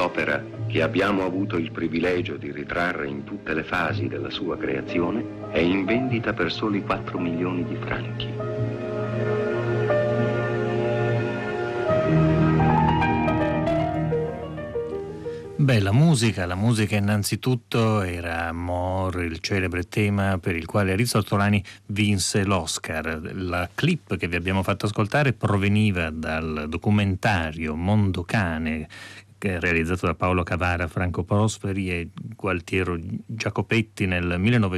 L'opera, che abbiamo avuto il privilegio di ritrarre in tutte le fasi della sua creazione, è in vendita per soli 4 milioni di franchi. Beh, la musica innanzitutto era Amor, il celebre tema per il quale Rizzo Ortolani vinse l'Oscar. La clip che vi abbiamo fatto ascoltare proveniva dal documentario Mondocane, che è realizzato da Paolo Cavara, Franco Prosperi e Gualtiero Giacopetti nel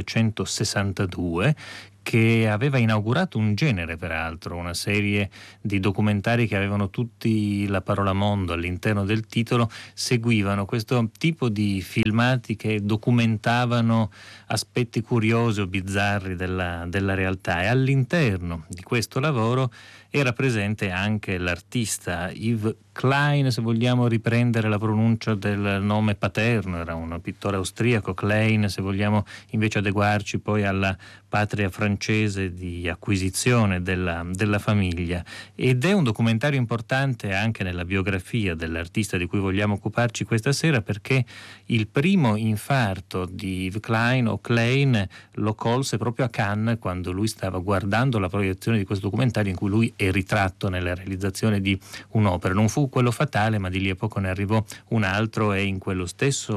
1962, che aveva inaugurato un genere, peraltro, una serie di documentari che avevano tutti la parola mondo all'interno del titolo, seguivano questo tipo di filmati che documentavano aspetti curiosi o bizzarri della realtà, e all'interno di questo lavoro era presente anche l'artista Yves Klein, se vogliamo riprendere la pronuncia del nome paterno, era un pittore austriaco. Klein, se vogliamo invece adeguarci poi alla patria francese di acquisizione della famiglia. Ed è un documentario importante anche nella biografia dell'artista di cui vogliamo occuparci questa sera, perché il primo infarto di Yves Klein, o Klein, lo colse proprio a Cannes, quando lui stava guardando la proiezione di questo documentario in cui lui è ritratto nella realizzazione di un'opera. Non fu quello fatale, ma di lì a poco ne arrivò un altro, e in quello stesso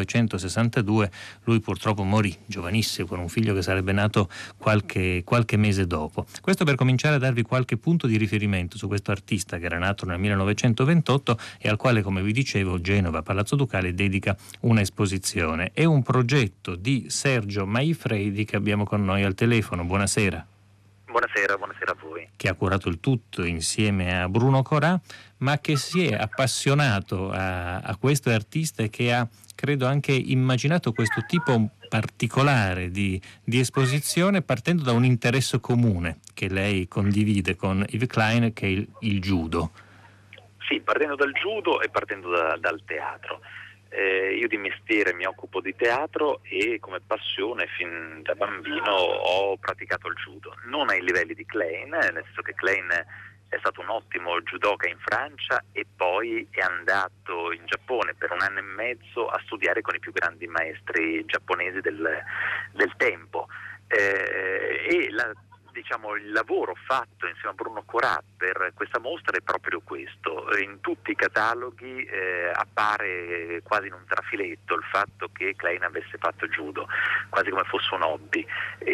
1962 lui purtroppo morì giovanissimo, con un figlio che sarebbe nato qualche mese dopo. Questo per cominciare a darvi qualche punto di riferimento su questo artista che era nato nel 1928 e al quale, come vi dicevo, Genova Palazzo Ducale dedica una esposizione. È un progetto di Sergio Maifredi, che abbiamo con noi al telefono. Buonasera. Buonasera a voi. Che ha curato il tutto insieme a Bruno Corà, ma che si è appassionato a questo artista e che ha, credo, anche immaginato questo tipo particolare di esposizione, partendo da un interesse comune che lei condivide con Yves Klein, che è il judo. Sì, partendo dal judo e partendo dal teatro. Io di mestiere mi occupo di teatro e come passione fin da bambino ho praticato il judo, non ai livelli di Klein, nel senso che Klein è stato un ottimo judoka in Francia e poi è andato in Giappone per 1 anno e mezzo a studiare con i più grandi maestri giapponesi del tempo. Il lavoro fatto insieme a Bruno Corà per questa mostra è proprio questo. In tutti i cataloghi appare quasi in un trafiletto il fatto che Klein avesse fatto judo, quasi come fosse un hobby.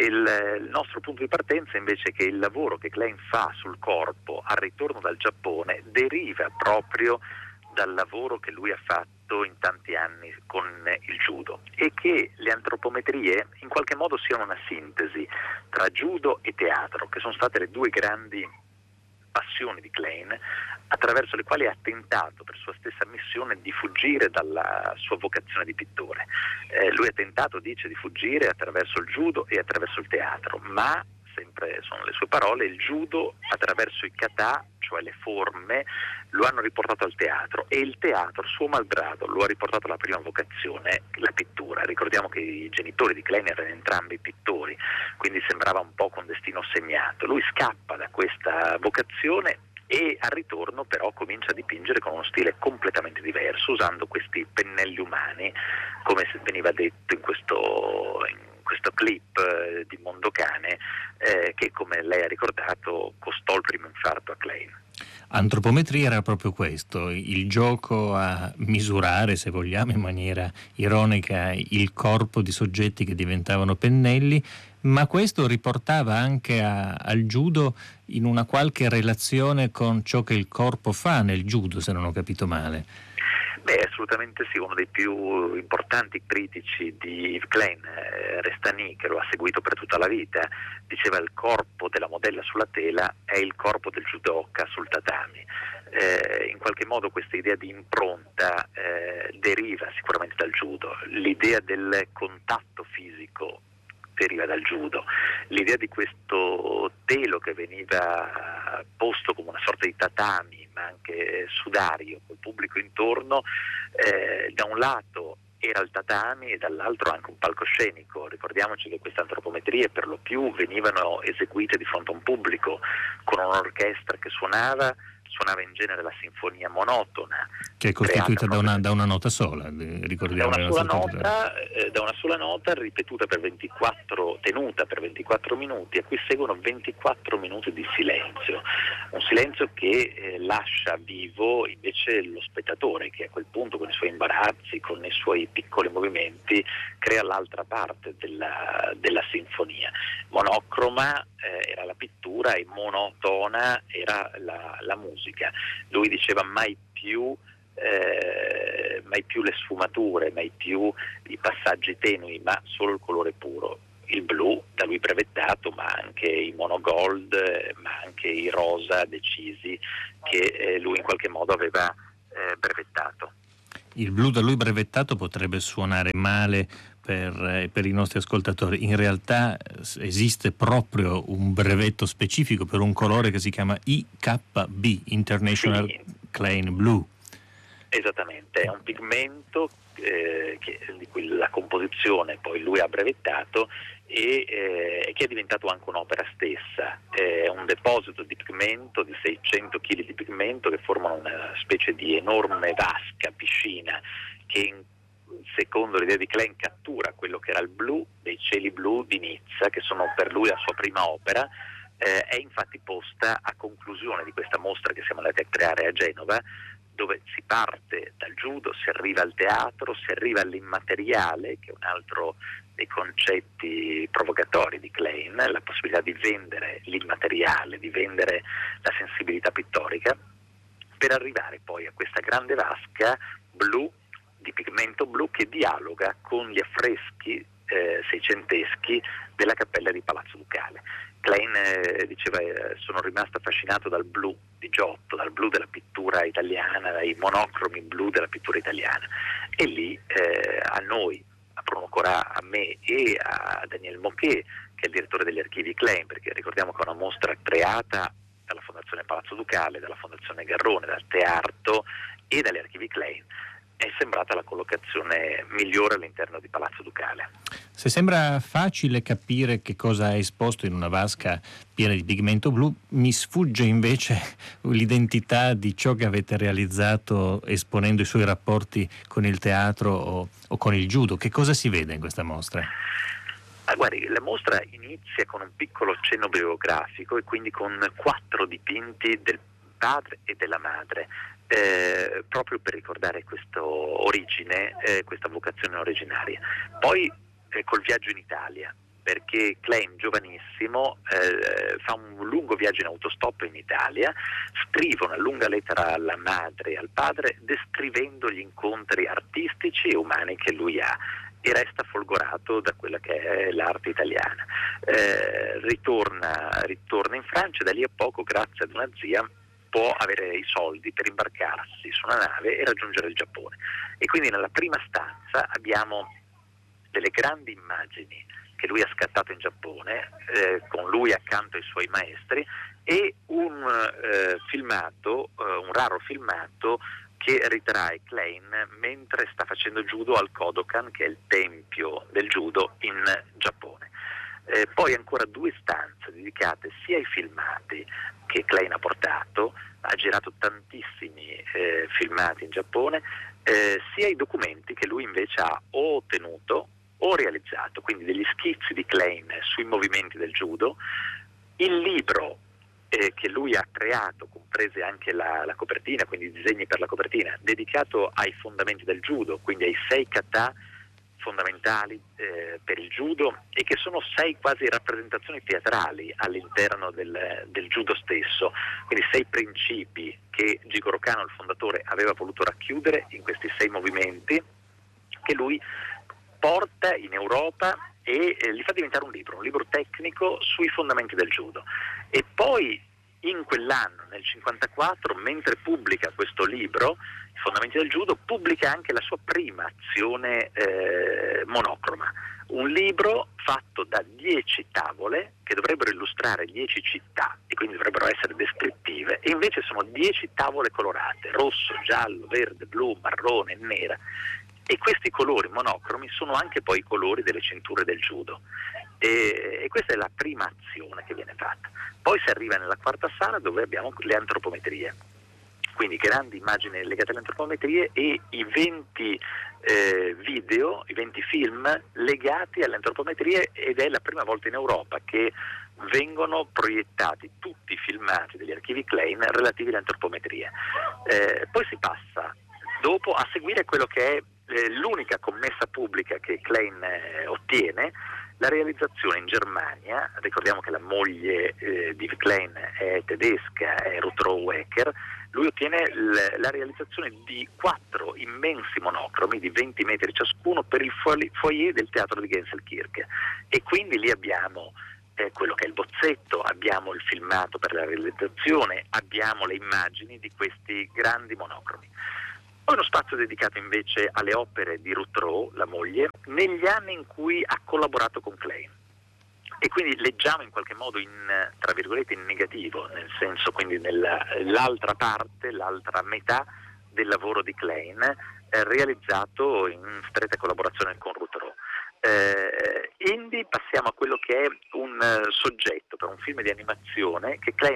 Il nostro punto di partenza invece è che il lavoro che Klein fa sul corpo al ritorno dal Giappone deriva proprio dal lavoro che lui ha fatto in tanti anni con il judo, e che le antropometrie in qualche modo siano una sintesi tra judo e teatro, che sono state le 2 grandi passioni di Klein, attraverso le quali ha tentato per sua stessa missione di fuggire dalla sua vocazione di pittore. Lui ha tentato, dice, di fuggire attraverso il judo e attraverso il teatro, ma, sempre sono le sue parole, il judo attraverso i kata, cioè le forme, lo hanno riportato al teatro, e il teatro, suo malgrado, lo ha riportato alla prima vocazione, la pittura. Ricordiamo che i genitori di Klein erano entrambi pittori, quindi sembrava un po' con destino segnato. Lui scappa da questa vocazione e al ritorno però comincia a dipingere con uno stile completamente diverso, usando questi pennelli umani, come veniva detto in questo clip di Mondocane, che, come lei ha ricordato, costò il primo infarto a Klein. Antropometria era proprio questo, il gioco a misurare, se vogliamo in maniera ironica, il corpo di soggetti che diventavano pennelli, ma questo riportava anche al judo in una qualche relazione con ciò che il corpo fa nel judo, se non ho capito male. Beh, assolutamente sì, uno dei più importanti critici di Yves Klein, Restany, che lo ha seguito per tutta la vita, diceva: il corpo della modella sulla tela è il corpo del judoka sul tatami. In qualche modo questa idea di impronta deriva sicuramente dal judo, l'idea del contatto fisico deriva dal judo, l'idea di questo telo che veniva posto come una sorta di tatami, ma anche sudario, col pubblico intorno, da un lato era il tatami e dall'altro anche un palcoscenico. Ricordiamoci che queste antropometrie per lo più venivano eseguite di fronte a un pubblico, con un'orchestra che suonava in genere la sinfonia monotona, Che è costituita da una nota sola, ricordiamo. Da una sola nota ripetuta tenuta per 24 minuti, a cui seguono 24 minuti di silenzio, un silenzio che lascia vivo invece lo spettatore, che a quel punto con i suoi imbarazzi, con i suoi piccoli movimenti, crea l'altra parte della sinfonia. Monocroma era la pittura e monotona era la musica. Lui diceva mai più le sfumature, mai più i passaggi tenui, ma solo il colore puro. Il blu da lui brevettato, ma anche i monogold, ma anche i rosa decisi che lui in qualche modo aveva brevettato. Il blu da lui brevettato potrebbe suonare male per i nostri ascoltatori. In realtà esiste proprio un brevetto specifico per un colore che si chiama IKB, International Klein Blue. Esattamente, è un pigmento di cui la composizione poi lui ha brevettato e che è diventato anche un'opera stessa. È un deposito di pigmento di 600 kg di pigmento che formano una specie di enorme vasca, piscina, che secondo l'idea di Klein cattura quello che era il blu dei cieli blu di Nizza, che sono per lui la sua prima opera. È infatti posta a conclusione di questa mostra che siamo andati a creare a Genova, dove si parte dal judo, si arriva al teatro, si arriva all'immateriale, che è un altro dei concetti provocatori di Klein, la possibilità di vendere l'immateriale, di vendere la sensibilità pittorica, per arrivare poi a questa grande vasca blu, di pigmento blu, che dialoga con gli affreschi seicenteschi della cappella di Palazzo Ducale. Klein diceva sono rimasto affascinato dal blu di Giotto, dal blu della pittura italiana, dai monocromi blu della pittura italiana, e lì a noi, a Bruno Corà, a me e a Daniel Moquet, che è il direttore degli archivi Klein, perché ricordiamo che è una mostra creata dalla Fondazione Palazzo Ducale, dalla Fondazione Garrone, dal Tearto e dagli archivi Klein, è sembrata la collocazione migliore all'interno di Palazzo Ducale. Se sembra facile capire che cosa è esposto in una vasca piena di pigmento blu, mi sfugge invece l'identità di ciò che avete realizzato esponendo i suoi rapporti con il teatro o con il judo. Che cosa si vede in questa mostra? Guardi, la mostra inizia con un piccolo cenno biografico e quindi con 4 dipinti del padre e della madre, proprio per ricordare questa origine, questa vocazione originaria. Poi col viaggio in Italia, perché Klein, giovanissimo, fa un lungo viaggio in autostop in Italia, scrive una lunga lettera alla madre e al padre descrivendo gli incontri artistici e umani che lui ha, e resta folgorato da quella che è l'arte italiana. Ritorna in Francia, e da lì a poco, grazie ad una zia, può avere i soldi per imbarcarsi su una nave e raggiungere il Giappone. E quindi nella prima stanza abbiamo delle grandi immagini che lui ha scattato in Giappone, con lui accanto ai suoi maestri, e un raro filmato che ritrae Klein mentre sta facendo judo al Kodokan, che è il tempio del judo in Giappone. Poi ancora 2 stanze dedicate sia ai filmati che Klein ha portato, ha girato tantissimi filmati in Giappone, sia ai documenti che lui invece ha o ottenuto o realizzato, quindi degli schizzi di Klein sui movimenti del judo, il libro che lui ha creato, comprese anche la copertina, quindi i disegni per la copertina, dedicato ai fondamenti del judo, quindi ai 6 kata fondamentali per il judo, e che sono 6 quasi rappresentazioni teatrali all'interno del judo stesso, quindi 6 principi che Jigoro Kano, il fondatore, aveva voluto racchiudere in questi 6 movimenti, che lui porta in Europa e li fa diventare un libro tecnico sui fondamenti del judo. E poi in quell'anno, nel 1954, mentre pubblica questo libro, I fondamenti del judo, pubblica anche la sua prima azione monocroma, un libro fatto da 10 tavole che dovrebbero illustrare 10 città e quindi dovrebbero essere descrittive, e invece sono 10 tavole colorate: rosso, giallo, verde, blu, marrone, nera. E questi colori monocromi sono anche poi i colori delle cinture del judo, e questa è la prima azione che viene fatta. Poi si arriva nella quarta sala, dove abbiamo le antropometrie. quindi grandi immagini legate alle antropometrie, e i 20 video, i 20 film legati alle antropometrie, ed è la prima volta in Europa che vengono proiettati tutti i filmati degli archivi Klein relativi alle antropometrie. Poi si passa dopo a seguire quello che è l'unica commessa pubblica che Klein ottiene, la realizzazione in Germania. Ricordiamo che la moglie di Klein è tedesca, è Ruth Rowecker. Lui ottiene la realizzazione di 4 immensi monocromi di 20 metri ciascuno per il foyer del teatro di Genselkirche, e quindi lì abbiamo quello che è il bozzetto, abbiamo il filmato per la realizzazione, abbiamo le immagini di questi grandi monocromi. Poi uno spazio dedicato invece alle opere di Ruth Rowe, la moglie, negli anni in cui ha collaborato con Klein. E quindi leggiamo in qualche modo tra virgolette in negativo, nel senso quindi l'altra parte, l'altra metà del lavoro di Klein, realizzato in stretta collaborazione con Ruth Rowe. Quindi passiamo a quello che è un soggetto per un film di animazione che Klein